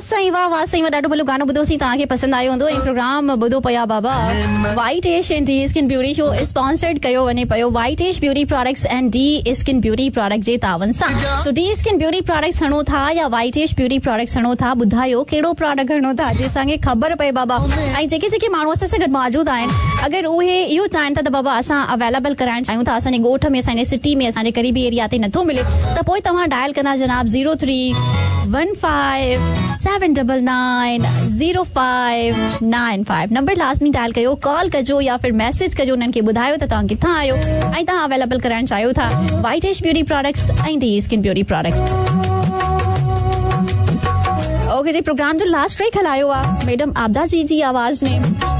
साईं ॾाढो भलो गानो ॿुधोसीं, तव्हांखे पसंदि आयो हूंदो। ऐं प्रोग्राम ॿुधो पिया बाबा। White ash and D skin beauty show sponsored कयो वञे पियो white ash beauty products and D skin beauty product जे तावन सां। सो डी स्किन ब्यूटी प्रोडक्ट्स हणो था या वाइट एश ब्यूटी प्रोडक्ट्स हणो था, ॿुधायो कहिड़ो प्रोडक्ट हणो था जे असांखे ख़बर पए बाबा। ऐं जेके माण्हू असां सां गॾु मौजूद आहिनि, अगरि उहे इहो चाहिनि था त बाबा असां अवेलेबल कराइण चाहियूं था, असांजे ॻोठ में, असांजे सिटी में, असांजे करीबी एरिया ते नथो मिले, त पोइ तव्हां डायल कंदा जनाब 0315790595 नंबर लाज़मी डायल कयो, कॉल कजो या फिर मैसेज कजो, उन्हनि खे ॿुधायो त तव्हां किथां आहियो ऐं तव्हां अवेलेबल कराइण चाहियो था वाइट एश ब्यूटी प्रोडक्ट्स ऐं D skin beauty products. Okay जी, प्रोग्राम जो लास्ट ट्रैक हलायो आहे मैडम आबदा जी आवाज़ में।